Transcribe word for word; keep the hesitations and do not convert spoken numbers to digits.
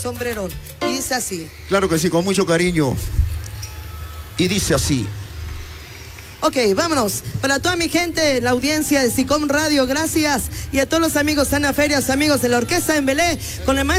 sombrerón. Y dice así. Claro que sí, con mucho cariño. Y dice así. Ok, vámonos. Para toda mi gente, la audiencia de SICOM Radio, gracias. Y a todos los amigos Sana Ferias, amigos de la orquesta en Belé, con el maestro.